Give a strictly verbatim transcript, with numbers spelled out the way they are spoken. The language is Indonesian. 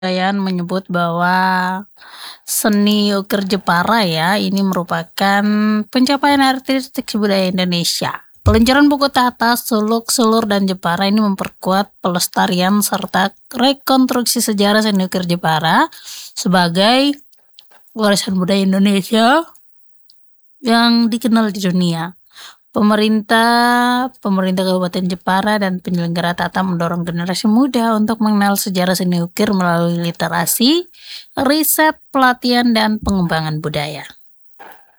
Kebudayaan menyebut bahwa seni ukir Jepara ya, ini merupakan pencapaian artistik budaya Indonesia. Peluncuran buku tata, suluk, sulur, dan Jepara ini memperkuat pelestarian serta rekonstruksi sejarah seni ukir Jepara sebagai warisan budaya Indonesia yang dikenal di dunia. Pemerintah, pemerintah Kabupaten Jepara dan penyelenggara tata mendorong generasi muda untuk mengenal sejarah seni ukir melalui literasi, riset, pelatihan, dan pengembangan budaya.